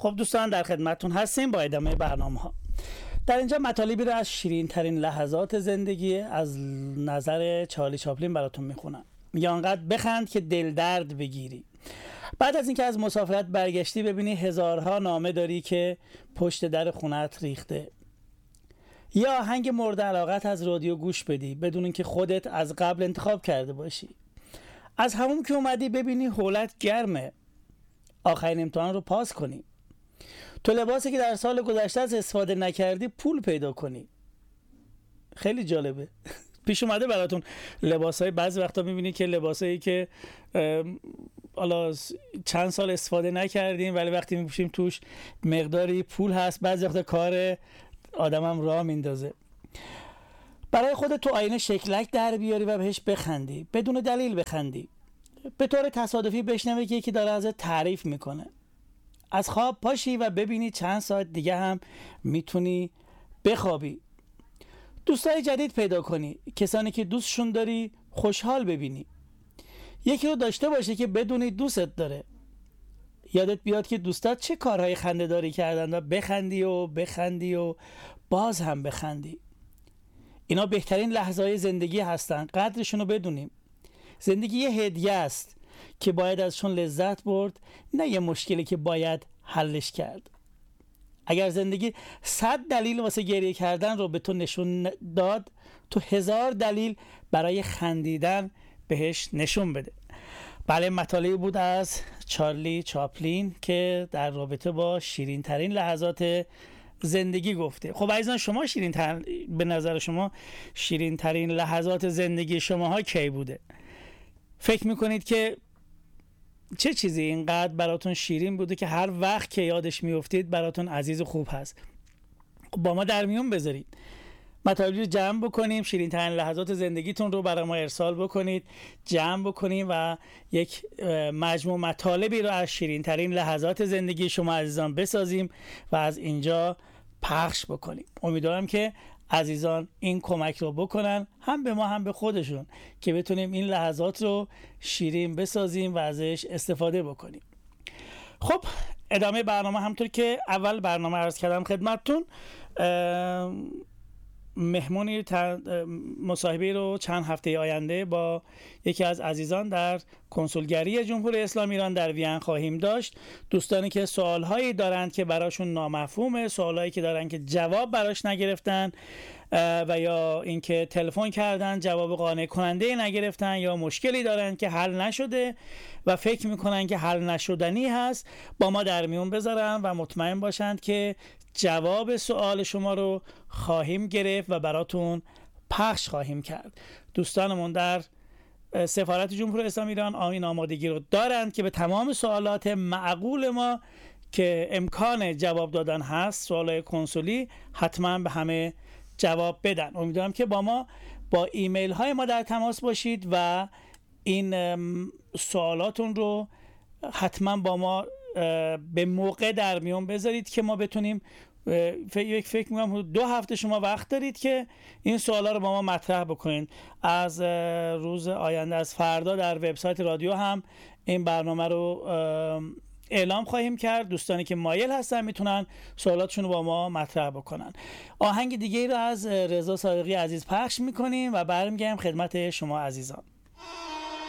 خب دوستان در خدمتتون هستیم با ادامه برنامه‌ها. در اینجا مطالبی رو از شیرین ترین لحظات زندگی از نظر چارلی چاپلین براتون میخونم. میگه آنقدر بخند که دل درد بگیری. بعد از اینکه از مسافرت برگشتی ببینی هزارها نامه داری که پشت در خونت ریخته. یا آهنگ مورد علاقت از رادیو گوش بدی بدون اینکه خودت از قبل انتخاب کرده باشی. از همون که اومدی ببینی حولت گرمه. آخرین امتحان رو پاس کنی. تو لباسی که در سال گذشته از استفاده نکردی پول پیدا کنی. خیلی جالبه. پیش اومده براتون لباسای بعضی وقتا میبینی که لباسایی که حالا چند سال استفاده نکردیم ولی وقتی میپوشیم توش مقداری پول هست، بعضی وقتا کار آدمم راه میندازه. برای خودت تو آینه شکلک در بیاری و بهش بخندی، بدون دلیل بخندی. به طور تصادفی بشنوی که یکی داره ازت تعریف میکنه. از خواب پاشی و ببینی چند ساعت دیگه هم میتونی بخوابی. دوستای جدید پیدا کنی، کسانی که دوستشون داری خوشحال ببینی. یکی رو داشته باشه که بدونی دوستت داره. یادت بیاد که دوستات چه کارهای خنده‌داری کردن و بخندی و باز هم بخندی. اینا بهترین لحظه‌های زندگی هستن، قدرشون رو بدونیم. زندگی یه هدیه است که باید ازشون لذت برد، نه یه مشکلی که باید حلش کرد. اگر زندگی 100 دلیل واسه گریه کردن رو به تو نشون داد، تو 1000 دلیل برای خندیدن بهش نشون بده. بله، مطالبی بود از چارلی چاپلین که در رابطه با شیرین ترین لحظات زندگی گفته. خب عزیزان، شما به نظر شما شیرین ترین لحظات زندگی شماها کی بوده؟ فکر میکنید که چه چیزی اینقدر براتون شیرین بوده که هر وقت که یادش میافتید براتون عزیز و خوب هست؟ با ما در میون بذارید، مطالبی رو جمع بکنیم، شیرین ترین لحظات زندگیتون رو برای ما ارسال بکنید، جمع بکنیم و یک مجموع مطالبی رو از شیرین ترین لحظات زندگی شما عزیزان بسازیم و از اینجا پخش بکنیم. امیدوارم که عزیزان این کمک رو بکنن، هم به ما هم به خودشون، که بتونیم این لحظات رو شیرین بسازیم و ازش استفاده بکنیم. خب ادامه برنامه، همطور که اول برنامه عرض کردم خدمتتون، مهمونی مصاحبه رو چند هفته آینده با یکی از عزیزان در کنسولگری جمهوری اسلامی ایران در وین خواهیم داشت. دوستانی که سوالهایی دارند که براشون نامفهومه، سوالهایی که دارن که جواب براش نگرفتن و یا اینکه تلفن کردن جواب قانع کننده نگرفتن، یا مشکلی دارن که حل نشده و فکر میکنن که حل نشدنی هست، با ما در میون بذارن و مطمئن باشند که جواب سوال شما رو خواهیم گرفت و براتون پخش خواهیم کرد. دوستانمون در سفارت جمهوری اسلامی ایران این آمادگی رو دارند که به تمام سوالات معقول ما که امکان جواب دادن هست، سوالات کنسولی، حتما به همه جواب بدن. امیدوارم که با ما با ایمیل های ما در تماس باشید و این سوالاتون رو حتما با ما به موقع در میون بذارید که ما بتونیم، فکر میکنم 2 هفته شما وقت دارید که این سوالا رو با ما مطرح بکنید. از روز آینده، از فردا، در وبسایت رادیو هم این برنامه رو اعلام خواهیم کرد. دوستانی که مایل هستن میتونن سوالاتشون رو با ما مطرح بکنن. آهنگ دیگه رو از رضا صادقی عزیز پخش میکنیم و برمیگردیم خدمت شما عزیزان.